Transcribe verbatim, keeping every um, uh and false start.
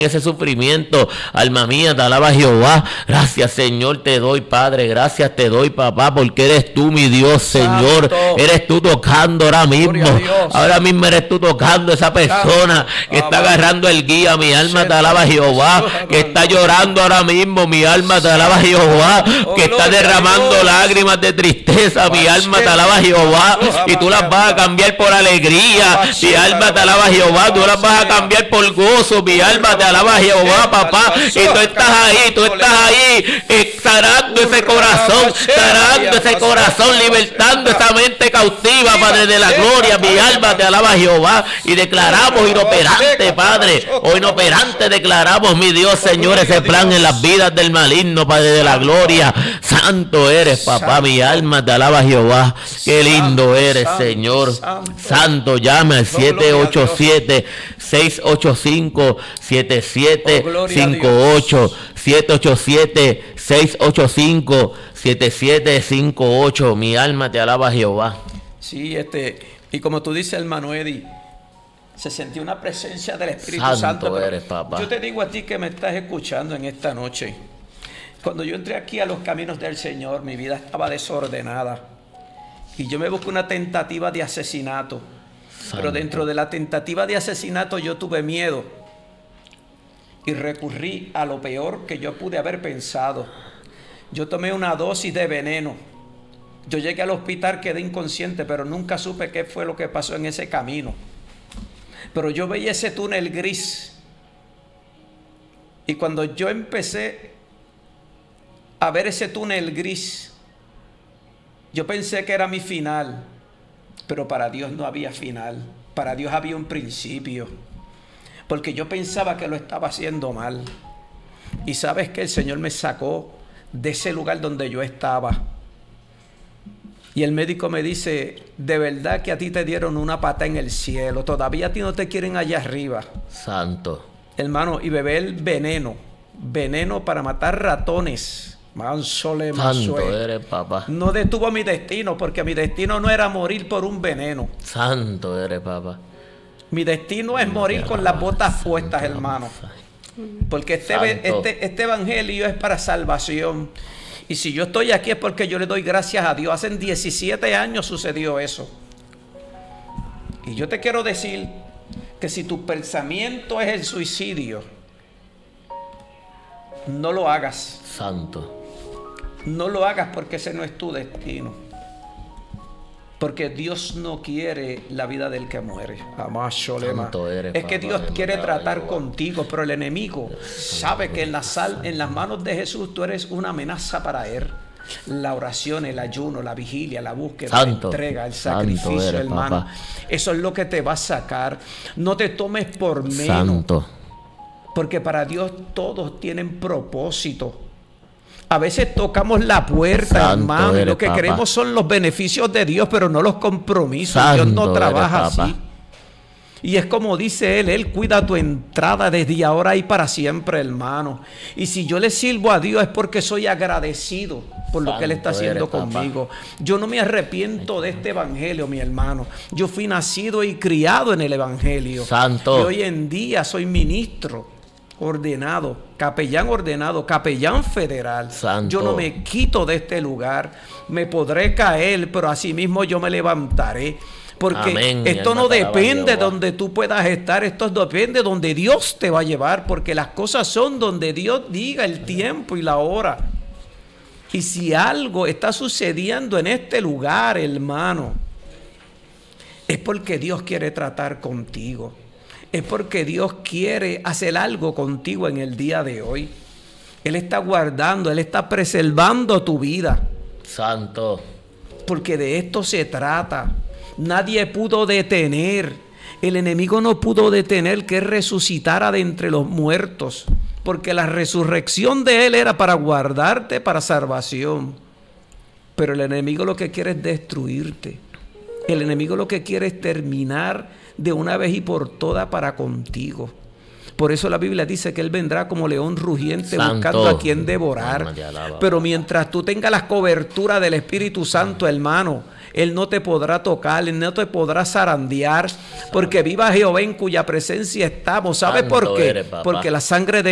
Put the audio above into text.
ese sufrimiento. Alma mía, te alaba Jehová. Gracias, Señor, te doy, Padre. Gracias te doy, papá, porque eres tú, mi Dios, Señor. Santo. Eres tú tocando ahora mismo. Ahora mismo eres tú tocando a esa persona Santo. Que está agarrando el guía. Mi alma te alaba Jehová. Que está llorando ahora mismo. Mi alma te alaba Jehová. Que está derramando lágrimas de tristeza. Mi alma te alaba Jehová. Y tú las vas a cambiar por alegría. Mi alma te alaba Jehová. Tú las vas a cambiar por gozo. Mi alma te alaba Jehová, papá, y tú estás ahí, tú estás ahí, eh, sanando ese corazón, sanando ese corazón, libertando esa mente cautiva, Padre de la gloria. Mi alma te alaba Jehová, y declaramos inoperante, Padre, o inoperante declaramos, mi Dios, Señor, ese plan en las vidas del maligno, Padre de la gloria. Santo eres, papá, mi alma te alaba Jehová. Qué lindo eres, Señor. Santo, llame al siete ocho siete, seis ocho cinco, siete siete cinco ocho, siete ocho siete, seis ocho cinco, siete siete cinco ocho. Mi alma te alaba Jehová. Sí, este, y como tú dices, hermano Eddie, se sentía una presencia del Espíritu Santo Santo. Eres, papá. Yo te digo a ti que me estás escuchando en esta noche, cuando yo entré aquí a los caminos del Señor, mi vida estaba desordenada y yo me busqué una tentativa de asesinato. Santo. Pero dentro de la tentativa de asesinato yo tuve miedo y recurrí a lo peor que yo pude haber pensado. Yo tomé una dosis de veneno. Yo llegué al hospital, quedé inconsciente, pero nunca supe qué fue lo que pasó en ese camino. Pero yo veía ese túnel gris. Y cuando yo empecé a ver ese túnel gris, yo pensé que era mi final. Pero para Dios no había final. Para Dios había un principio. Porque yo pensaba que lo estaba haciendo mal. Y sabes que el Señor me sacó de ese lugar donde yo estaba. Y el médico me dice, de verdad que a ti te dieron una pata en el cielo. Todavía a ti no te quieren allá arriba. Santo. Hermano, y beber veneno. Veneno para matar ratones. Mansole, Santo eres, papá. No detuvo mi destino, porque mi destino no era morir por un veneno. Santo eres, papá. Mi destino es morir con las botas puestas, hermano. Porque este, este, este evangelio es para salvación. Y si yo estoy aquí es porque yo le doy gracias a Dios. Hace diecisiete años sucedió eso. Y yo te quiero decir que si tu pensamiento es el suicidio, no lo hagas. Santo. No lo hagas porque ese no es tu destino. Porque Dios no quiere la vida del que muere. Eres, es que Dios quiere tratar contigo, pero el enemigo sabe que en la, sal, en las manos de Jesús tú eres una amenaza para él. La oración, el ayuno, la vigilia, la búsqueda, Santo, la entrega, el sacrificio, eres, hermano. Papá. Eso es lo que te va a sacar. No te tomes por menos. Santo. Porque para Dios todos tienen propósito. A veces tocamos la puerta, Santo hermano, y lo que papá. Queremos son los beneficios de Dios, pero no los compromisos. Santo Dios no trabaja eres, así. Y es como dice Él, Él cuida tu entrada desde ahora y para siempre, hermano. Y si yo le sirvo a Dios es porque soy agradecido por Santo lo que Él está haciendo eres, conmigo. Papá. Yo no me arrepiento de este evangelio, mi hermano. Yo fui nacido y criado en el evangelio. Santo. Y hoy en día soy ministro ordenado, capellán ordenado, capellán federal. Santo. Yo no me quito de este lugar. Me podré caer, pero asimismo yo me levantaré. Porque Amén, esto no depende de donde tú puedas estar, esto depende de donde Dios te va a llevar, porque las cosas son donde Dios diga el tiempo y la hora. Y si algo está sucediendo en este lugar, hermano, es porque Dios quiere tratar contigo. Es porque Dios quiere hacer algo contigo en el día de hoy. Él está guardando, Él está preservando tu vida. Santo. Porque de esto se trata. Nadie pudo detener, el enemigo no pudo detener que Él resucitara de entre los muertos. Porque la resurrección de Él era para guardarte, para salvación. Pero el enemigo lo que quiere es destruirte. El enemigo lo que quiere es terminar de una vez y por todas para contigo. Por eso la Biblia dice que Él vendrá como león rugiente, Santo. buscando a quien devorar. Alma te alaba. Pero mientras tú tengas la cobertura del Espíritu Santo, hermano, Él no te podrá tocar, Él no te podrá zarandear, porque viva Jehová en cuya presencia estamos. ¿Sabe Santo por qué? eres, papá. Porque la sangre de